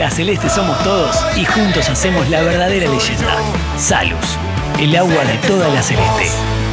La Celeste somos todos y juntos hacemos la verdadera leyenda. Salus, el agua de toda la Celeste.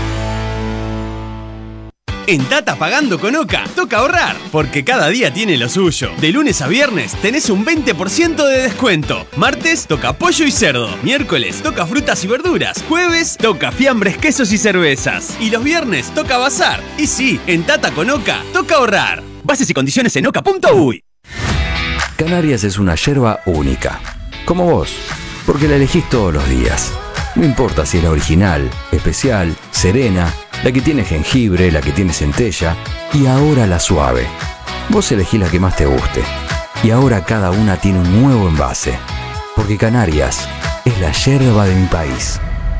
En Tata Pagando con Oca, toca ahorrar, porque cada día tiene lo suyo. De lunes a viernes tenés un 20% de descuento. Martes toca pollo y cerdo. Miércoles toca frutas y verduras. Jueves toca fiambres, quesos y cervezas. Y los viernes toca bazar. Y sí, en Tata con Oca, toca ahorrar. Bases y condiciones en oca.uy. Canarias es una yerba única, como vos, porque la elegís todos los días. No importa si es la original, especial, serena, la que tiene jengibre, la que tiene centella y ahora la suave. Vos elegís la que más te guste. Y ahora cada una tiene un nuevo envase. Porque Canarias es la yerba de mi país.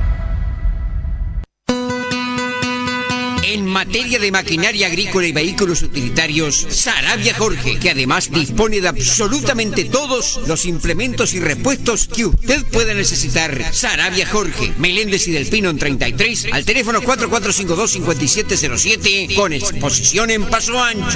En materia de maquinaria agrícola y vehículos utilitarios, Sarabia Jorge, que además dispone de absolutamente todos los implementos y repuestos que usted pueda necesitar. Sarabia Jorge, Meléndez y Delfino en 33, al teléfono 4452-5707, con exposición en Paso Ancho.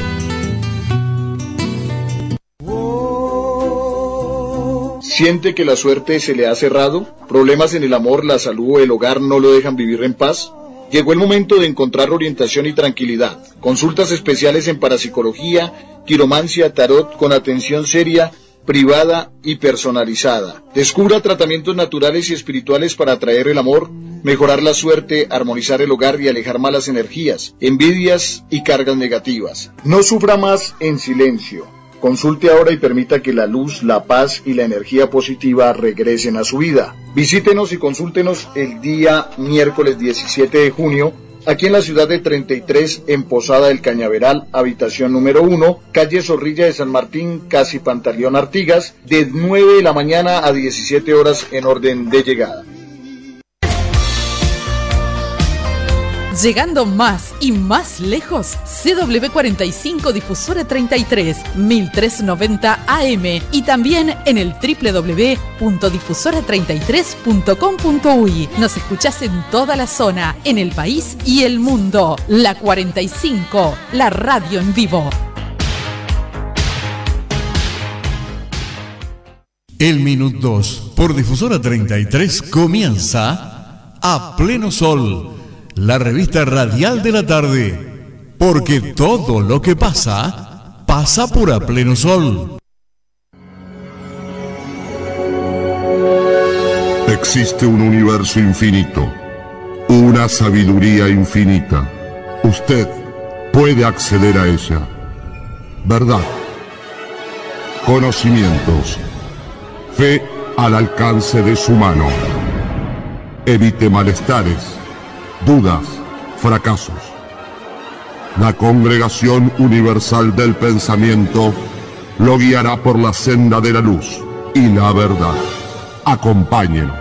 ¿Siente que la suerte se le ha cerrado? ¿Problemas en el amor, la salud o el hogar no lo dejan vivir en paz? Llegó el momento de encontrar orientación y tranquilidad. Consultas especiales en parapsicología, quiromancia, tarot, con atención seria, privada y personalizada. Descubra tratamientos naturales y espirituales para atraer el amor, mejorar la suerte, armonizar el hogar y alejar malas energías, envidias y cargas negativas. No sufra más en silencio. Consulte ahora y permita que la luz, la paz y la energía positiva regresen a su vida. Visítenos y consúltenos el día miércoles 17 de junio, aquí en la ciudad de 33, en Posada del Cañaveral, habitación número 1, calle Zorrilla de San Martín, casi Pantaleón Artigas, de 9 de la mañana a 17 horas en orden de llegada. Llegando más y más lejos, CW45 Difusora 33, 1390 AM y también en el www.difusora33.com.uy. Nos escuchás en toda la zona, en el país y el mundo. La 45, la radio en vivo. El Minut 2 por Difusora 33 comienza A Pleno Sol, la revista radial de la tarde, porque todo lo que pasa, pasa por A Pleno Sol. Existe un universo infinito, una sabiduría infinita. Usted puede acceder a ella. Verdad, conocimientos, fe al alcance de su mano. Evite malestares, dudas, fracasos. La Congregación Universal del Pensamiento lo guiará por la senda de la luz y la verdad. Acompáñenos.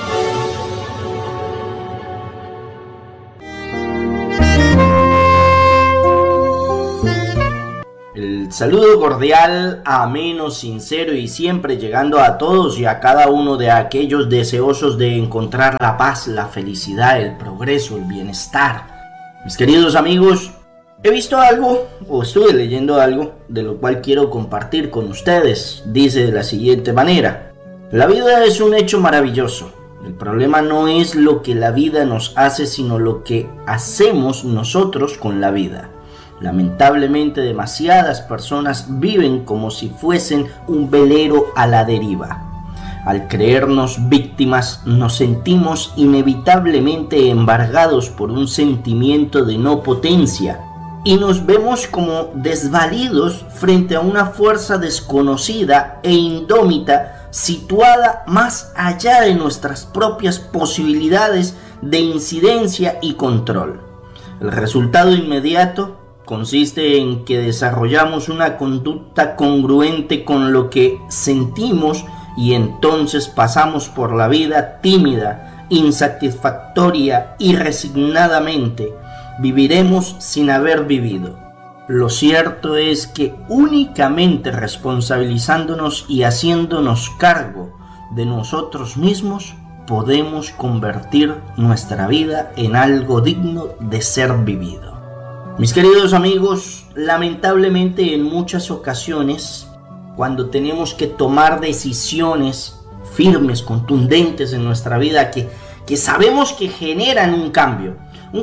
El saludo cordial, ameno, sincero y siempre llegando a todos y a cada uno de aquellos deseosos de encontrar la paz, la felicidad, el progreso, el bienestar. Mis queridos amigos, he visto algo o estuve leyendo algo de lo cual quiero compartir con ustedes. Dice de la siguiente manera: la vida es un hecho maravilloso. El problema no es lo que la vida nos hace, sino lo que hacemos nosotros con la vida. Lamentablemente, demasiadas personas viven como si fuesen un velero a la deriva. Al creernos víctimas, nos sentimos inevitablemente embargados por un sentimiento de no potencia y nos vemos como desvalidos frente a una fuerza desconocida e indómita situada más allá de nuestras propias posibilidades de incidencia y control. El resultado inmediato consiste en que desarrollamos una conducta congruente con lo que sentimos y entonces pasamos por la vida tímida, insatisfactoria y resignadamente. Viviremos sin haber vivido. Lo cierto es que únicamente responsabilizándonos y haciéndonos cargo de nosotros mismos podemos convertir nuestra vida en algo digno de ser vivido. Mis queridos amigos, lamentablemente en muchas ocasiones cuando tenemos que tomar decisiones firmes, contundentes en nuestra vida, que sabemos que generan un cambio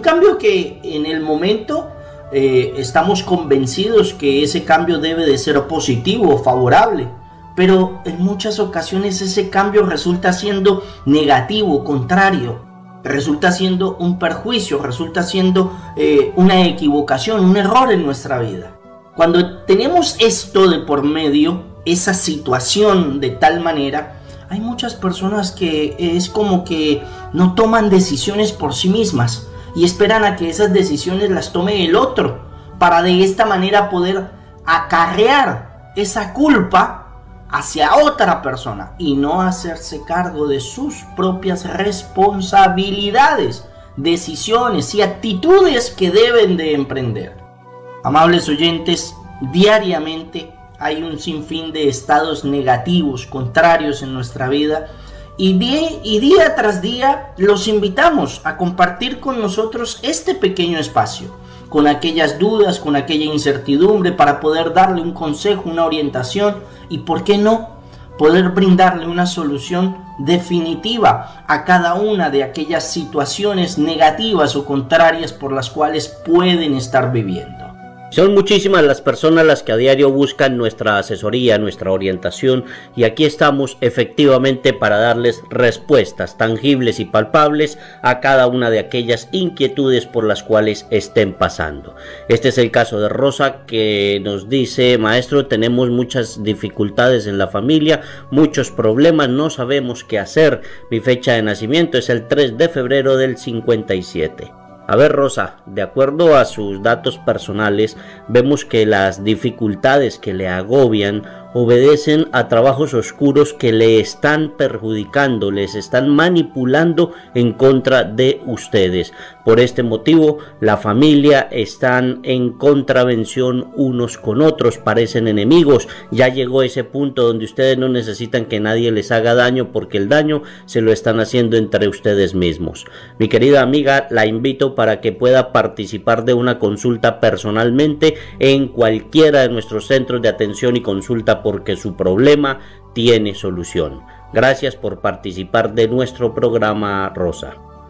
que en el momento estamos convencidos que ese cambio debe de ser positivo, favorable, pero en muchas ocasiones ese cambio resulta siendo negativo, contrario, resulta siendo un perjuicio, resulta siendo una equivocación, un error en nuestra vida. Cuando tenemos esto de por medio, esa situación de tal manera, hay muchas personas que es como que no toman decisiones por sí mismas y esperan a que esas decisiones las tome el otro para de esta manera poder acarrear esa culpa hacia otra persona y no hacerse cargo de sus propias responsabilidades, decisiones y actitudes que deben de emprender. Amables oyentes, diariamente hay un sinfín de estados negativos, contrarios en nuestra vida, y día tras día los invitamos a compartir con nosotros este pequeño espacio, con aquellas dudas, con aquella incertidumbre, para poder darle un consejo, una orientación y, ¿por qué no?, poder brindarle una solución definitiva a cada una de aquellas situaciones negativas o contrarias por las cuales pueden estar viviendo. Son muchísimas las personas las que a diario buscan nuestra asesoría, nuestra orientación, y aquí estamos efectivamente para darles respuestas tangibles y palpables a cada una de aquellas inquietudes por las cuales estén pasando. Este es el caso de Rosa, que nos dice: maestro, tenemos muchas dificultades en la familia, muchos problemas, no sabemos qué hacer. Mi fecha de nacimiento es el 3 de febrero del 57. A ver, Rosa, de acuerdo a sus datos personales, vemos que las dificultades que le agobian obedecen a trabajos oscuros que le están perjudicando, les están manipulando en contra de ustedes. Por este motivo, la familia están en contravención unos con otros, parecen enemigos. Ya llegó ese punto donde ustedes no necesitan que nadie les haga daño, porque el daño se lo están haciendo entre ustedes mismos. Mi querida amiga, la invito para que pueda participar de una consulta personalmente en cualquiera de nuestros centros de atención y consulta, porque su problema tiene solución. Gracias por participar de nuestro programa, Rosa.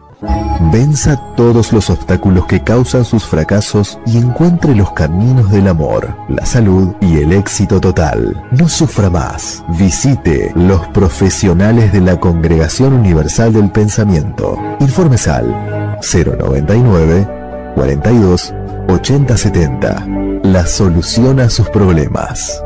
Venza todos los obstáculos que causan sus fracasos y encuentre los caminos del amor, la salud y el éxito total. No sufra más. Visite los profesionales de la Congregación Universal del Pensamiento. Informes al 099 42 80 70. La solución a sus problemas.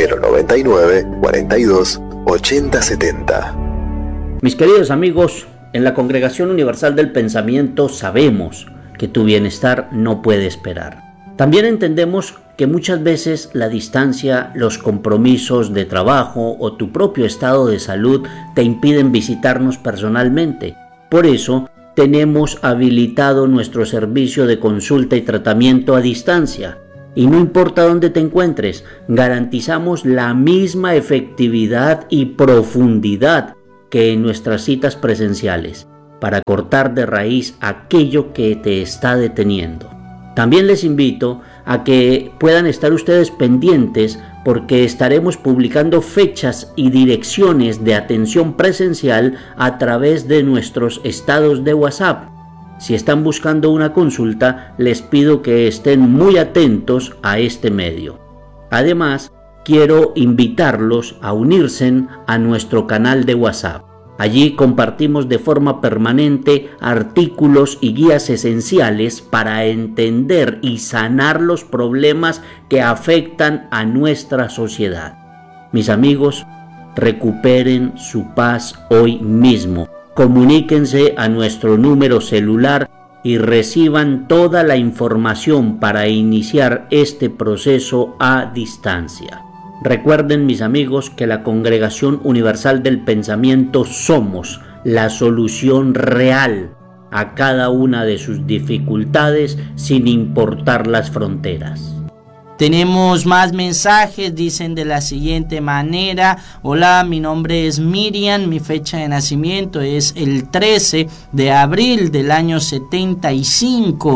099 42 80 70. Mis queridos amigos, en la Congregación Universal del Pensamiento sabemos que tu bienestar no puede esperar. También entendemos que muchas veces la distancia, los compromisos de trabajo o tu propio estado de salud te impiden visitarnos personalmente. Por eso, tenemos habilitado nuestro servicio de consulta y tratamiento a distancia. Y no importa dónde te encuentres, garantizamos la misma efectividad y profundidad que en nuestras citas presenciales, para cortar de raíz aquello que te está deteniendo. También les invito a que puedan estar ustedes pendientes, porque estaremos publicando fechas y direcciones de atención presencial a través de nuestros estados de WhatsApp. Si están buscando una consulta, les pido que estén muy atentos a este medio. Además, quiero invitarlos a unirse a nuestro canal de WhatsApp. Allí compartimos de forma permanente artículos y guías esenciales para entender y sanar los problemas que afectan a nuestra sociedad. Mis amigos, recuperen su paz hoy mismo. Comuníquense a nuestro número celular y reciban toda la información para iniciar este proceso a distancia. Recuerden, mis amigos, que la Congregación Universal del Pensamiento somos la solución real a cada una de sus dificultades, sin importar las fronteras. Tenemos más mensajes, dicen de la siguiente manera: hola, mi nombre es Miriam, mi fecha de nacimiento es el 13 de abril del año 75.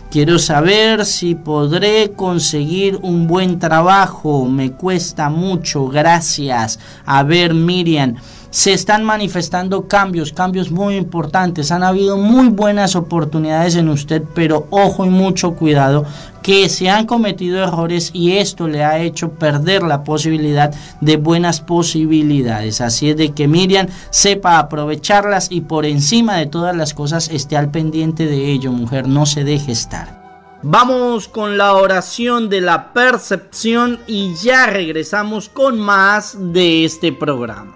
Quiero saber si podré conseguir un buen trabajo. Me cuesta mucho. Gracias. A ver, Miriam, se están manifestando cambios muy importantes. Han habido muy buenas oportunidades en usted, pero ojo y mucho cuidado, que se han cometido errores y esto le ha hecho perder la posibilidad de buenas posibilidades. Así es de que Miriam sepa aprovecharlas y por encima de todas las cosas esté al pendiente de ello, mujer, no se deje estar. Vamos con la oración de la percepción y ya regresamos con más de este programa.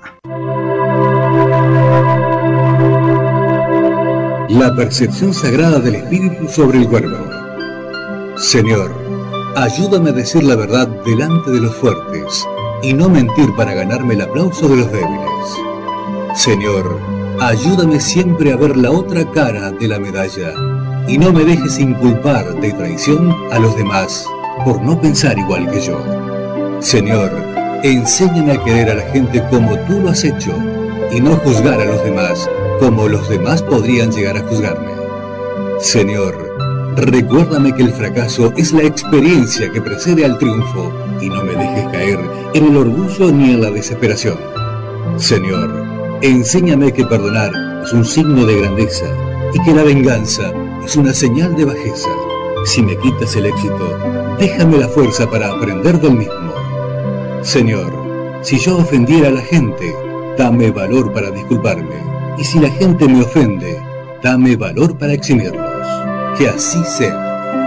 La percepción sagrada del espíritu sobre el cuerpo. Señor, ayúdame a decir la verdad delante de los fuertes y no mentir para ganarme el aplauso de los débiles. Señor, ayúdame siempre a ver la otra cara de la medalla y no me dejes inculpar de traición a los demás por no pensar igual que yo. Señor, enséñame a querer a la gente como tú lo has hecho y no juzgar a los demás como los demás podrían llegar a juzgarme. Señor, recuérdame que el fracaso es la experiencia que precede al triunfo y no me dejes caer en el orgullo ni en la desesperación. Señor, enséñame que perdonar es un signo de grandeza y que la venganza es una señal de bajeza. Si me quitas el éxito, déjame la fuerza para aprender del mismo. Señor, si yo ofendiera a la gente, dame valor para disculparme. Y si la gente me ofende, dame valor para eximirlos. Que así sea.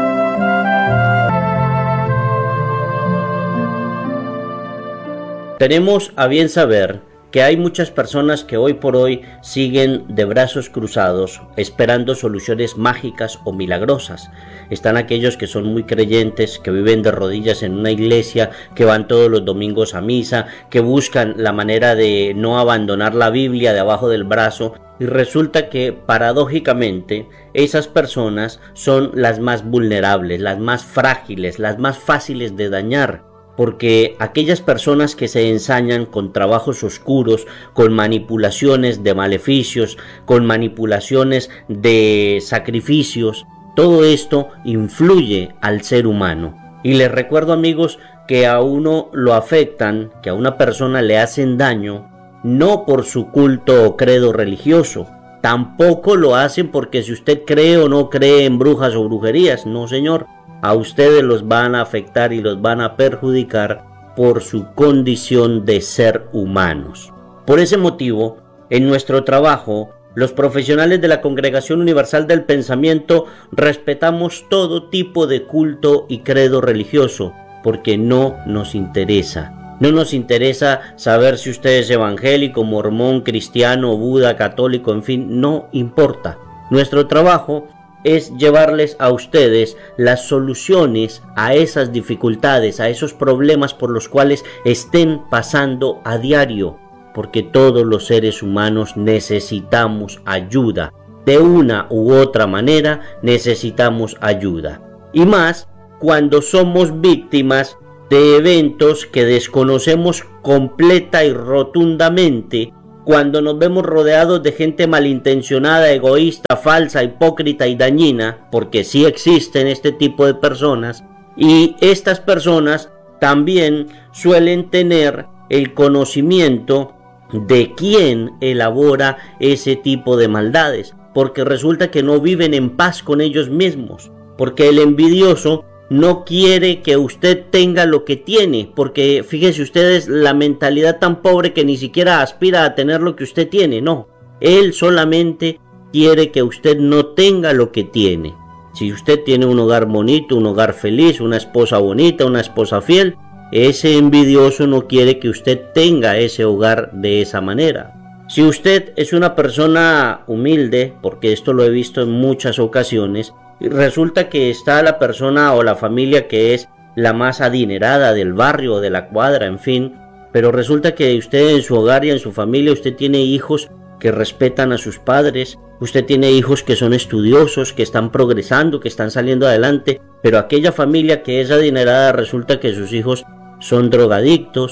Tenemos a bien saber que hay muchas personas que hoy por hoy siguen de brazos cruzados esperando soluciones mágicas o milagrosas. Están aquellos que son muy creyentes, que viven de rodillas en una iglesia, que van todos los domingos a misa, que buscan la manera de no abandonar la Biblia debajo del brazo, y resulta que paradójicamente esas personas son las más vulnerables, las más frágiles, las más fáciles de dañar. Porque aquellas personas que se ensañan con trabajos oscuros, con manipulaciones de maleficios, con manipulaciones de sacrificios, todo esto influye al ser humano. Y les recuerdo, amigos, que a uno lo afectan, que a una persona le hacen daño, no por su culto o credo religioso. Tampoco lo hacen porque si usted cree o no cree en brujas o brujerías, no señor. A ustedes los van a afectar y los van a perjudicar por su condición de ser humanos. Por ese motivo, en nuestro trabajo, los profesionales de la Congregación Universal del Pensamiento respetamos todo tipo de culto y credo religioso, porque no nos interesa. No nos interesa saber si usted es evangélico, mormón, cristiano, buda, católico, en fin, no importa. Nuestro trabajo es llevarles a ustedes las soluciones a esas dificultades, a esos problemas por los cuales estén pasando a diario, porque todos los seres humanos necesitamos ayuda. De una u otra manera necesitamos ayuda. Y más cuando somos víctimas de eventos que desconocemos completa y rotundamente, cuando nos vemos rodeados de gente malintencionada, egoísta, falsa, hipócrita y dañina, porque sí existen este tipo de personas, y estas personas también suelen tener el conocimiento de quién elabora ese tipo de maldades, porque resulta que no viven en paz con ellos mismos, porque el envidioso no quiere que usted tenga lo que tiene, porque fíjese ustedes la mentalidad tan pobre que ni siquiera aspira a tener lo que usted tiene, no. Él solamente quiere que usted no tenga lo que tiene. Si usted tiene un hogar bonito, un hogar feliz, una esposa bonita, una esposa fiel, ese envidioso no quiere que usted tenga ese hogar de esa manera. Si usted es una persona humilde, porque esto lo he visto en muchas ocasiones, resulta que está la persona o la familia que es la más adinerada del barrio o de la cuadra, en fin, pero resulta que usted en su hogar y en su familia usted tiene hijos que respetan a sus padres, usted tiene hijos que son estudiosos, que están progresando, que están saliendo adelante, pero aquella familia que es adinerada resulta que sus hijos son drogadictos,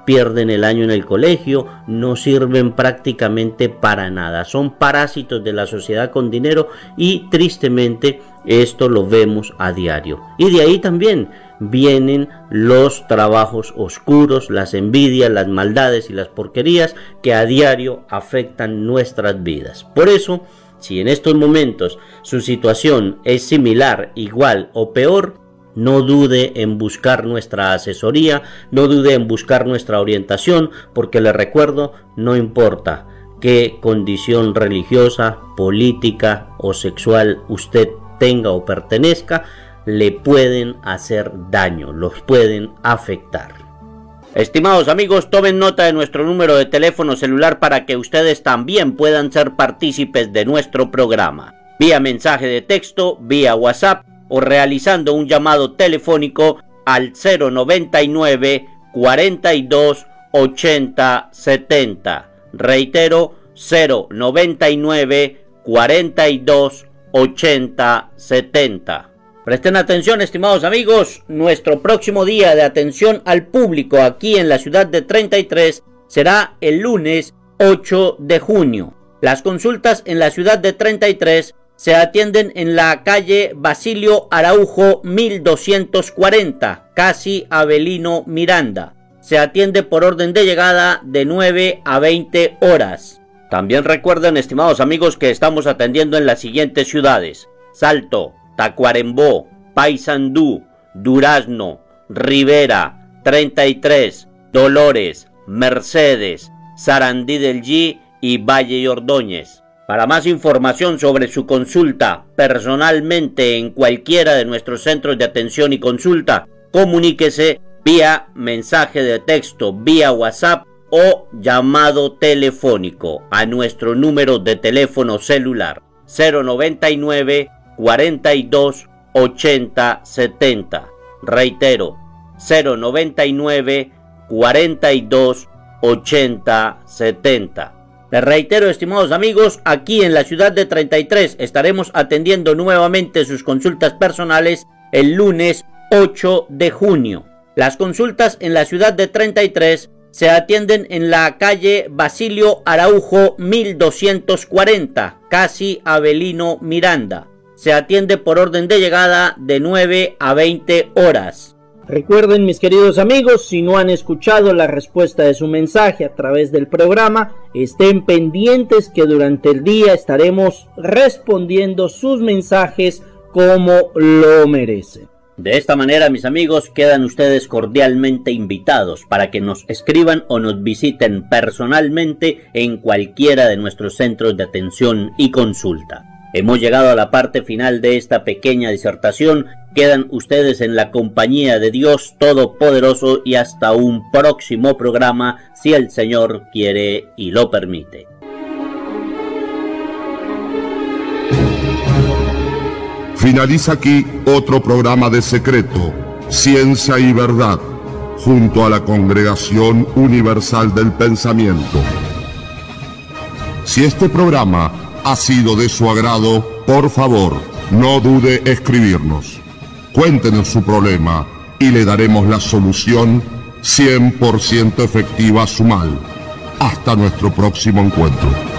pierden el año en el colegio, no sirven prácticamente para nada. Son parásitos de la sociedad con dinero y tristemente esto lo vemos a diario. Y de ahí también vienen los trabajos oscuros, las envidias, las maldades y las porquerías que a diario afectan nuestras vidas. Por eso, si en estos momentos su situación es similar, igual o peor, no dude en buscar nuestra asesoría, no dude en buscar nuestra orientación, porque le recuerdo, no importa qué condición religiosa, política o sexual usted tenga o pertenezca, le pueden hacer daño, los pueden afectar. Estimados amigos, tomen nota de nuestro número de teléfono celular para que ustedes también puedan ser partícipes de nuestro programa, vía mensaje de texto, vía WhatsApp o realizando un llamado telefónico al 099 42 80 70. Reitero, 099 42 80 70. Presten atención, estimados amigos, nuestro próximo día de atención al público aquí en la ciudad de 33 será el lunes 8 de junio. Las consultas en la ciudad de 33 se atienden en la calle Basilio Araujo 1240, casi Avelino Miranda. Se atiende por orden de llegada de 9 a 20 horas. También recuerden, estimados amigos, que estamos atendiendo en las siguientes ciudades: Salto, Tacuarembó, Paysandú, Durazno, Rivera, 33, Dolores, Mercedes, Sarandí del G y Valle y Ordóñez. Para más información sobre su consulta personalmente en cualquiera de nuestros centros de atención y consulta, comuníquese vía mensaje de texto, vía WhatsApp o llamado telefónico a nuestro número de teléfono celular 099 42 80 70. Reitero, 099 42 80 70. Les reitero, estimados amigos, aquí en la ciudad de 33 estaremos atendiendo nuevamente sus consultas personales el lunes 8 de junio. Las consultas en la ciudad de 33 se atienden en la calle Basilio Araujo 1240, casi Avelino Miranda. Se atiende por orden de llegada de 9 a 20 horas. Recuerden, mis queridos amigos, si no han escuchado la respuesta de su mensaje a través del programa, estén pendientes que durante el día estaremos respondiendo sus mensajes como lo merecen. De esta manera, mis amigos, quedan ustedes cordialmente invitados para que nos escriban o nos visiten personalmente en cualquiera de nuestros centros de atención y consulta. Hemos llegado a la parte final de esta pequeña disertación. Quedan ustedes en la compañía de Dios Todopoderoso y hasta un próximo programa, si el Señor quiere y lo permite. Finaliza aquí otro programa de Secreto, Ciencia y Verdad, junto a la Congregación Universal del Pensamiento. Si este programa ha sido de su agrado, por favor, no dude escribirnos. Cuéntenos su problema y le daremos la solución 100% efectiva a su mal. Hasta nuestro próximo encuentro.